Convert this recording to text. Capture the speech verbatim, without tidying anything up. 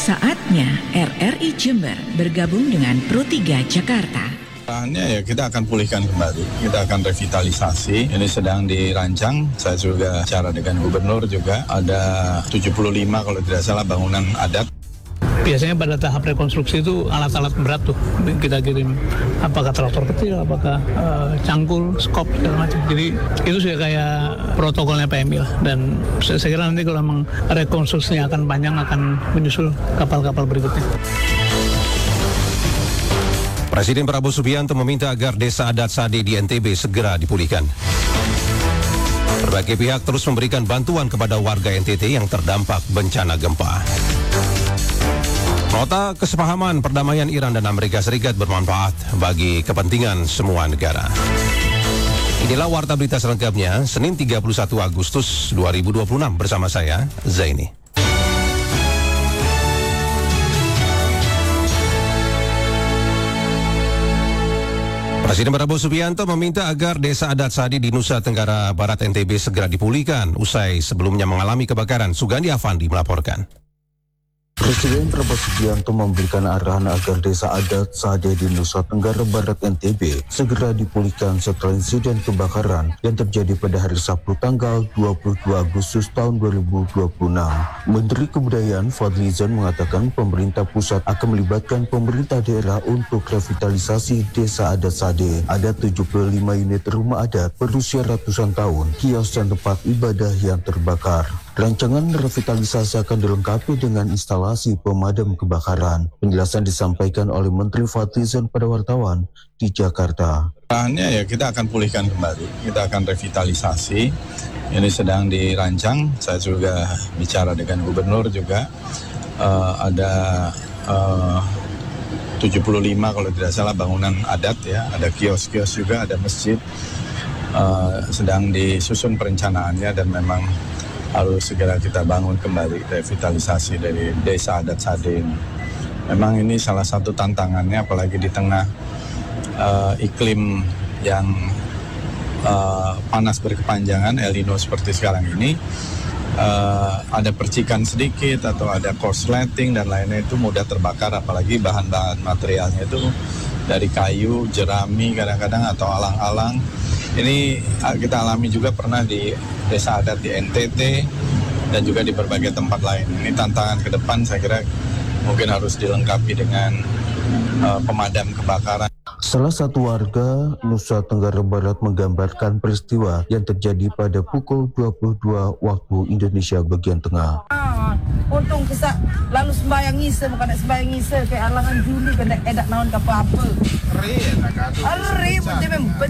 Saatnya R R I Jember bergabung dengan Pro tiga Jakarta. Ya, kita akan pulihkan kembali, kita akan revitalisasi. Ini sedang dirancang, saya juga bicara dengan gubernur juga. Ada tujuh puluh lima kalau tidak salah bangunan adat. Biasanya pada tahap rekonstruksi itu alat-alat berat tuh kita kirim, apakah traktor kecil, apakah uh, cangkul, skop segala macam. Jadi itu sudah kayak protokolnya P M I lah. Dan saya, saya kira nanti kalau memang rekonstruksinya akan panjang, akan menyusul kapal-kapal berikutnya. Presiden Prabowo Subianto meminta agar desa adat Sade di N T B segera dipulihkan. Berbagai pihak terus memberikan bantuan kepada warga N T T yang terdampak bencana gempa. Nota kesepahaman perdamaian Iran dan Amerika Serikat bermanfaat bagi kepentingan semua negara. Inilah warta berita selengkapnya, Senin tiga puluh satu Agustus dua ribu dua puluh enam bersama saya, Zaini. Presiden Prabowo Subianto meminta agar desa adat Sade di Nusa Tenggara Barat N T B segera dipulihkan usai sebelumnya mengalami kebakaran. Sugandi Avandi melaporkan. Presiden Prabowo Subianto memberikan arahan agar desa adat Sade di Nusa Tenggara Barat N T B segera dipulihkan setelah insiden kebakaran yang terjadi pada hari Sabtu tanggal dua puluh dua Agustus tahun dua ribu dua puluh enam. Menteri Kebudayaan Fadlizon mengatakan pemerintah pusat akan melibatkan pemerintah daerah untuk revitalisasi desa adat Sade. Ada tujuh puluh lima unit rumah adat berusia ratusan tahun, kios dan tempat ibadah yang terbakar. Rancangan revitalisasi akan dilengkapi dengan instalasi pemadam kebakaran. Penjelasan disampaikan oleh Menteri Fadlizon pada wartawan di Jakarta. Bahannya ya kita akan pulihkan kembali, kita akan revitalisasi. Ini sedang dirancang, saya juga bicara dengan gubernur juga. Uh, ada uh, tujuh puluh lima kalau tidak salah bangunan adat ya, ada kios-kios juga, ada masjid. Uh, sedang disusun perencanaannya dan memang harus segera kita bangun kembali revitalisasi dari desa adat Sade ini. Memang ini salah satu tantangannya, apalagi di tengah uh, iklim yang uh, panas berkepanjangan, El Nino seperti sekarang ini. Uh, ada percikan sedikit atau ada korsleting dan lainnya itu mudah terbakar, apalagi bahan-bahan materialnya itu dari kayu, jerami kadang-kadang atau alang-alang. Ini kita alami juga pernah di desa adat di N T T dan juga di berbagai tempat lain. Ini tantangan ke depan saya kira mungkin harus dilengkapi dengan uh, pemadam kebakaran. Salah satu warga Nusa Tenggara Barat menggambarkan peristiwa yang terjadi pada pukul dua puluh dua waktu Indonesia bagian tengah. Ah, untung kesak lalu sembahyang ngisa, bukan nak sembahyang ngisa kayak alangan Juli kena edak naon ke apa-apa. Ri, nak adu. Ri,